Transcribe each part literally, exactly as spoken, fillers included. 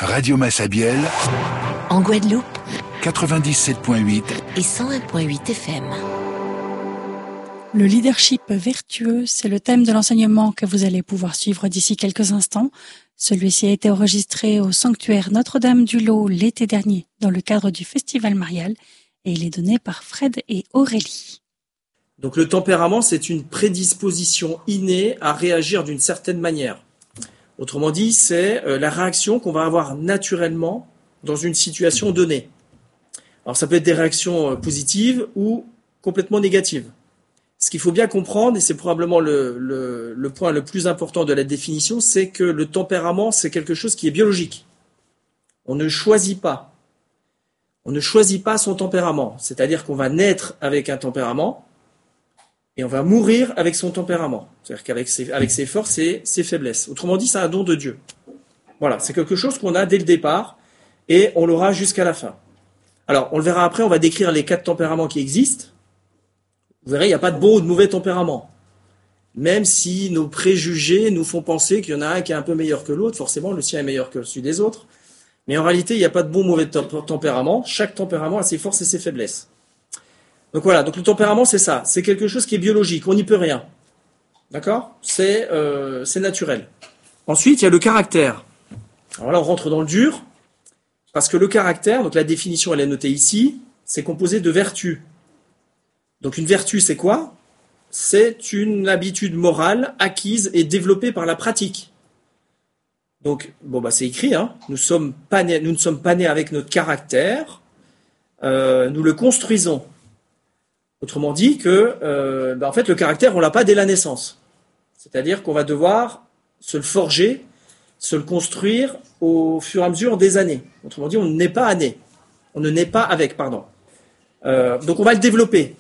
Radio Massabielle, en Guadeloupe, quatre-vingt-dix-sept virgule huit et cent un virgule huit F M. Le leadership vertueux, c'est le thème de l'enseignement que vous allez pouvoir suivre d'ici quelques instants. Celui-ci a été enregistré au sanctuaire Notre-Dame-du-Lot l'été dernier dans le cadre du Festival Marial et il est donné par Fred et Aurélie. Donc le tempérament, c'est une prédisposition innée à réagir d'une certaine manière. Autrement dit, c'est euh, la réaction qu'on va avoir naturellement dans une situation donnée. Alors ça peut être des réactions euh, positives ou complètement négatives. Ce qu'il faut bien comprendre, et c'est probablement le, le, le point le plus important de la définition, c'est que le tempérament, c'est quelque chose qui est biologique. On ne choisit pas. On ne choisit pas son tempérament. C'est-à-dire qu'on va naître avec un tempérament et on va mourir avec son tempérament. C'est-à-dire qu'avec ses, avec ses forces et ses faiblesses. Autrement dit, c'est un don de Dieu. Voilà, c'est quelque chose qu'on a dès le départ et on l'aura jusqu'à la fin. Alors, on le verra après, on va décrire les quatre tempéraments qui existent. Vous verrez, il n'y a pas de bon ou de mauvais tempérament. Même si nos préjugés nous font penser qu'il y en a un qui est un peu meilleur que l'autre, forcément le sien est meilleur que celui des autres. Mais en réalité, il n'y a pas de bon ou mauvais tempérament. Chaque tempérament a ses forces et ses faiblesses. Donc voilà, donc le tempérament c'est ça. C'est quelque chose qui est biologique, on n'y peut rien. D'accord ? C'est, euh, c'est naturel. Ensuite, il y a le caractère. Alors là, on rentre dans le dur. Parce que le caractère, donc la définition elle est notée ici, c'est composé de vertus. Donc une vertu, c'est quoi ? C'est une habitude morale acquise et développée par la pratique. Donc, bon, bah, c'est écrit, hein. Nous sommes pas nés, nous ne sommes pas nés avec notre caractère, euh, nous le construisons. Autrement dit que, euh, bah, en fait, le caractère, on l'a pas dès la naissance. C'est-à-dire qu'on va devoir se le forger, se le construire au fur et à mesure des années. Autrement dit, on ne naît pas né. On ne naît pas avec, pardon. Euh, donc, on va le développer.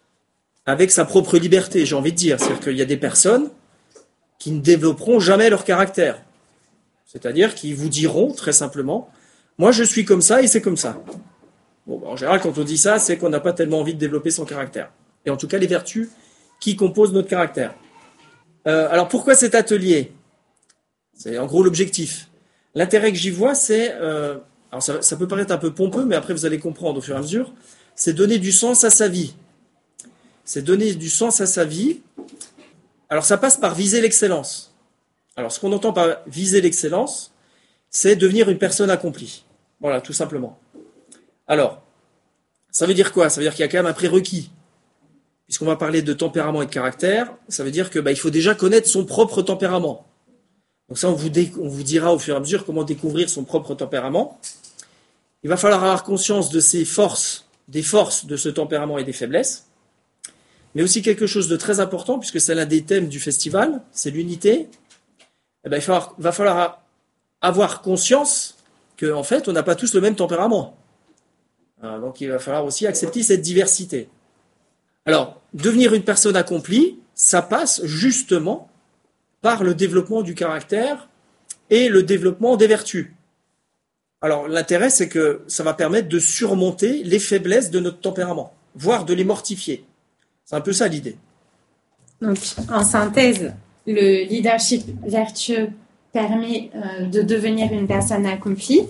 Avec sa propre liberté, j'ai envie de dire. C'est-à-dire qu'il y a des personnes qui ne développeront jamais leur caractère. C'est-à-dire qu'ils vous diront, très simplement, moi je suis comme ça et c'est comme ça. Bon, en général, quand on dit ça, c'est qu'on n'a pas tellement envie de développer son caractère. Et en tout cas, les vertus qui composent notre caractère. Euh, alors, pourquoi cet atelier ? C'est en gros l'objectif. L'intérêt que j'y vois, c'est... Euh, alors ça, ça peut paraître un peu pompeux, mais après vous allez comprendre au fur et à mesure. C'est donner du sens à sa vie. C'est donner du sens à sa vie. Alors ça passe par viser l'excellence. Alors ce qu'on entend par viser l'excellence, c'est devenir une personne accomplie. Voilà, tout simplement. Alors, ça veut dire quoi ? Ça veut dire qu'il y a quand même un prérequis. Puisqu'on va parler de tempérament et de caractère, ça veut dire que bah, il faut déjà connaître son propre tempérament. Donc ça, on vous, dé- on vous dira au fur et à mesure comment découvrir son propre tempérament. Il va falloir avoir conscience de ses forces, des forces de ce tempérament et des faiblesses. Mais aussi quelque chose de très important, puisque c'est l'un des thèmes du festival, c'est l'unité. Eh ben, il va falloir, va falloir avoir conscience qu'en en fait, on n'a pas tous le même tempérament. Hein, donc il va falloir aussi accepter cette diversité. Alors, devenir une personne accomplie, ça passe justement par le développement du caractère et le développement des vertus. Alors, l'intérêt, c'est que ça va permettre de surmonter les faiblesses de notre tempérament, voire de les mortifier. C'est un peu ça l'idée. Donc, en synthèse, le leadership vertueux permet euh, de devenir une personne accomplie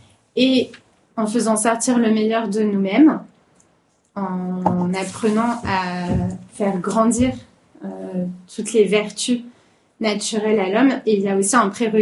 et en faisant sortir le meilleur de nous-mêmes, en apprenant à faire grandir euh, toutes les vertus naturelles à l'homme. Et il y a aussi un prérequis